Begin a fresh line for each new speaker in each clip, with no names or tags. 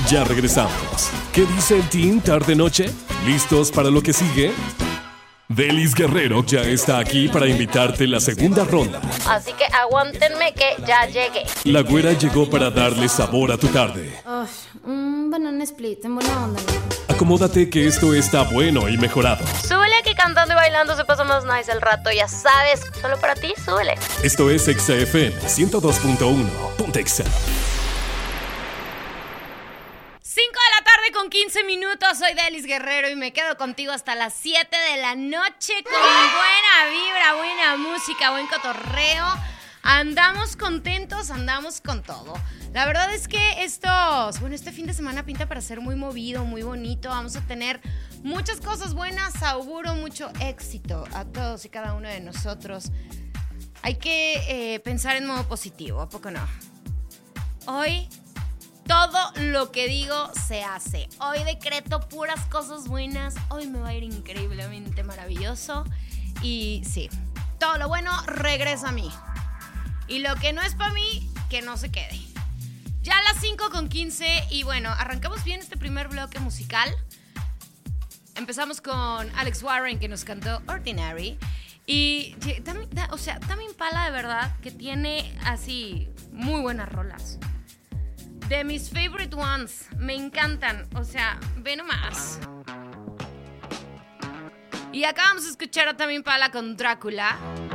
Ya regresamos. ¿Qué dice el team tarde-noche? ¿Listos para lo que sigue? Delis Guerrero ya está aquí para invitarte a la segunda ronda.
Así que aguántenme que ya llegué.
La güera llegó para darle sabor a tu tarde.
Banana split, en buena onda.
Acomódate que esto está bueno y mejorado.
Súbele que cantando y bailando se pasa más nice el rato, ya sabes. Solo para ti, súbele.
Esto es Exa FM 102.1. Ponte Exa.
5 de la tarde con 15 minutos, soy Delis Guerrero y me quedo contigo hasta las 7 de la noche con buena vibra, buena música, buen cotorreo. Andamos contentos, andamos con todo. La verdad es que este fin de semana pinta para ser muy movido, muy bonito. Vamos a tener muchas cosas buenas, auguro mucho éxito a todos y cada uno de nosotros. Hay que pensar en modo positivo, ¿a poco no? Hoy todo lo que digo se hace. Hoy decreto puras cosas buenas. Hoy me va a ir increíblemente maravilloso. Y sí, todo lo bueno regresa a mí. Y lo que no es para mí, que no se quede. Ya a las 5:15 y bueno, arrancamos bien este primer bloque musical. Empezamos con Alex Warren que nos cantó Ordinary. Y Tame Impala de verdad que tiene así muy buenas rolas. De mis favorite ones, me encantan, o sea, ve nomás. Y acabamos de escuchar a Tame Impala con Drácula,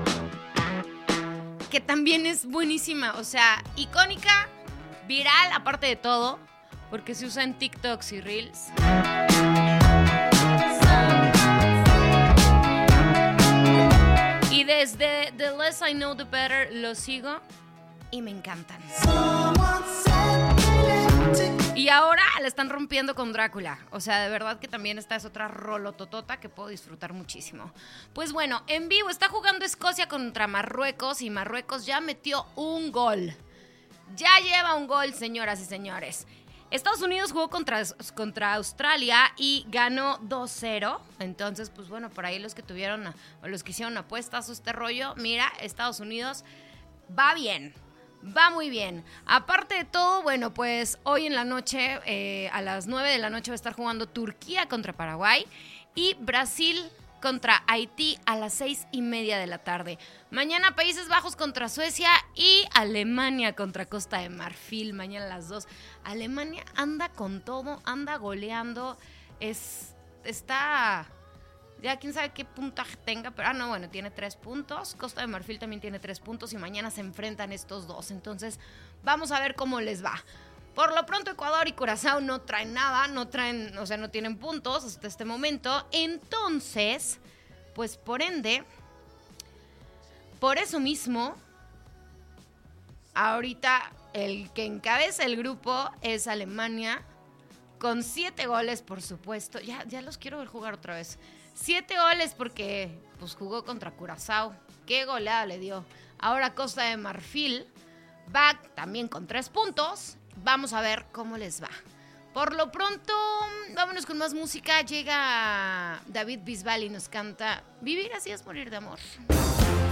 que también es buenísima, o sea, icónica, viral, aparte de todo, porque se usa en TikToks y Reels. Y desde The Less I Know The Better lo sigo y me encantan. Y ahora la están rompiendo con Drácula. O sea, de verdad que también esta es otra rolototota que puedo disfrutar muchísimo. Pues bueno, en vivo está jugando Escocia contra Marruecos y Marruecos ya metió un gol. Ya lleva un gol, señoras y señores. Estados Unidos jugó contra Australia y ganó 2-0. Entonces, pues bueno, por ahí los que hicieron apuestas o este rollo, mira, Estados Unidos va bien. Va muy bien. Aparte de todo, bueno, pues hoy en la noche, a las 9 de la noche va a estar jugando Turquía contra Paraguay y Brasil contra Haití a las 6:30 de la tarde. Mañana Países Bajos contra Suecia y Alemania contra Costa de Marfil. Mañana a las 2. Alemania anda con todo, anda goleando. Está... Ya quién sabe qué puntaje tenga, pero bueno, tiene 3 puntos. Costa de Marfil también tiene 3 puntos y mañana se enfrentan estos dos. Entonces, vamos a ver cómo les va. Por lo pronto, Ecuador y Curazao no traen nada, no tienen puntos hasta este momento. Entonces, pues por ende, por eso mismo, ahorita el que encabeza el grupo es Alemania, con 7 goles, por supuesto. Ya los quiero ver jugar otra vez. 7 goles porque pues jugó contra Curazao. Qué goleada le dio. Ahora Costa de Marfil va también con 3 puntos. Vamos a ver cómo les va. Por lo pronto, vámonos con más música. Llega David Bisbal y nos canta Vivir así es morir de amor.